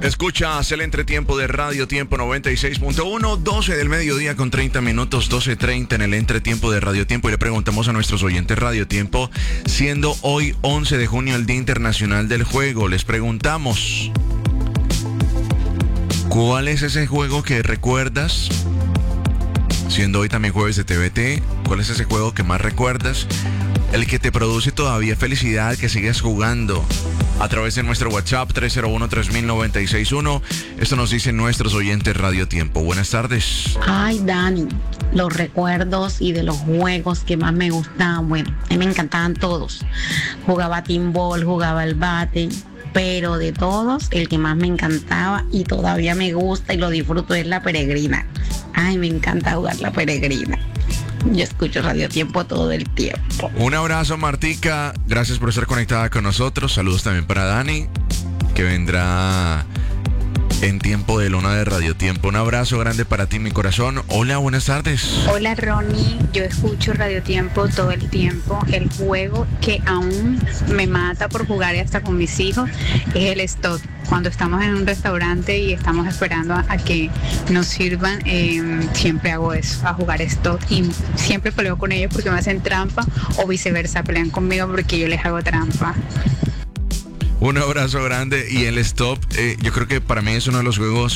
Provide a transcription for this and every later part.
Escuchas el entretiempo de Radio Tiempo 96.1, 12 del mediodía con 30 minutos, 12:30 en el entretiempo de Radio Tiempo. Y le preguntamos a nuestros oyentes Radio Tiempo, siendo hoy 11 de junio el Día Internacional del Juego, les preguntamos, ¿cuál es ese juego que recuerdas? Siendo hoy también jueves de TVT, ¿cuál es ese juego que más recuerdas? El que te produce todavía felicidad, que sigues jugando. A través de nuestro WhatsApp 301-3000-961. Esto nos dicen nuestros oyentes Radio Tiempo. Buenas tardes. Ay, Dani, los recuerdos y de los juegos que más me gustaban, bueno, a mí me encantaban todos. Jugaba Timbol, jugaba el bate, pero de todos, el que más me encantaba y todavía me gusta y lo disfruto es la peregrina. Ay, me encanta jugar la peregrina. Yo escucho Radio Tiempo todo el tiempo. Un abrazo, Martica. Gracias por estar conectada con nosotros. Saludos también para Dani, que vendrá en tiempo de luna de Radio Tiempo. Un abrazo grande para ti, mi corazón. Hola, buenas tardes. Hola, Ronnie. Yo escucho Radio Tiempo todo el tiempo. El juego que aún me mata por jugar hasta con mis hijos es el stop. Cuando estamos en un restaurante y estamos esperando a que nos sirvan, siempre hago eso, a jugar stop, y siempre peleo con ellos porque me hacen trampa, o viceversa, pelean conmigo porque yo les hago trampa. Un abrazo grande. Y el stop, yo creo que para mí es uno de los juegos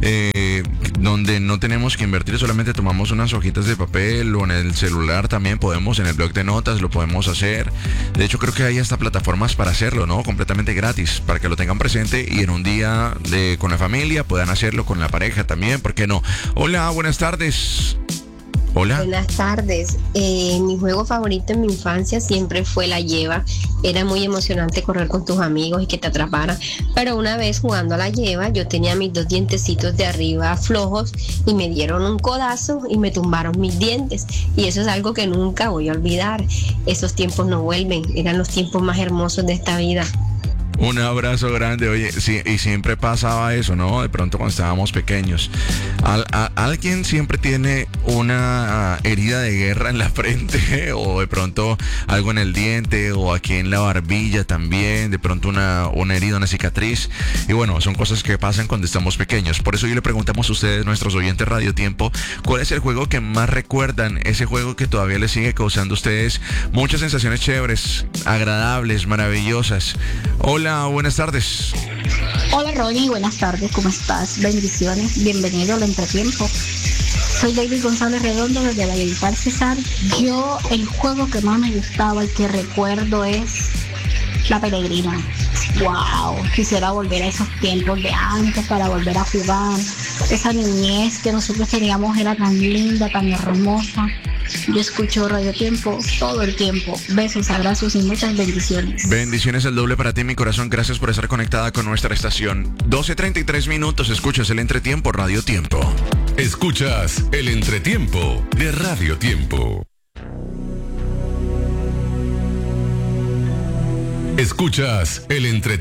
donde no tenemos que invertir, solamente tomamos unas hojitas de papel, o en el celular también podemos, en el blog de notas lo podemos hacer. De hecho, creo que hay hasta plataformas para hacerlo, ¿no? Completamente gratis, para que lo tengan presente y en un día con la familia puedan hacerlo, con la pareja también, ¿por qué no? Hola, buenas tardes. Hola. Buenas tardes. Mi juego favorito en mi infancia siempre fue la lleva. Era muy emocionante correr con tus amigos y que te atraparan. Pero una vez jugando a la lleva, yo tenía mis dos dientecitos de arriba flojos y me dieron un codazo y me tumbaron mis dientes. Y eso es algo que nunca voy a olvidar. Esos tiempos no vuelven. Eran los tiempos más hermosos de esta vida. Un abrazo grande. Oye, sí, y siempre pasaba eso, ¿no? De pronto cuando estábamos pequeños. Alguien siempre tiene una herida de guerra en la frente, o de pronto algo en el diente, o aquí en la barbilla también, de pronto una herida, una cicatriz. Y bueno, son cosas que pasan cuando estamos pequeños. Por eso yo le preguntamos a ustedes, nuestros oyentes Radio Tiempo, ¿cuál es el juego que más recuerdan? Ese juego que todavía les sigue causando a ustedes muchas sensaciones chéveres, agradables, maravillosas. Hola, buenas tardes. Hola, Ronnie, buenas tardes, ¿cómo estás? Bendiciones, bienvenido al entretiempo. Soy David González Redondo desde Valledupar, Cesar. Yo, el juego que más me gustaba, el que recuerdo es la peregrina. Wow, quisiera volver a esos tiempos de antes para volver a jugar. Esa niñez que nosotros teníamos era tan linda, tan hermosa. Yo escucho Radio Tiempo todo el tiempo. Besos, abrazos y muchas bendiciones. Bendiciones el doble para ti, mi corazón. Gracias por estar conectada con nuestra estación. 12:33 minutos. Escuchas el entretiempo Radio Tiempo. Escuchas el entretiempo de Radio Tiempo. Escuchas el entretiempo.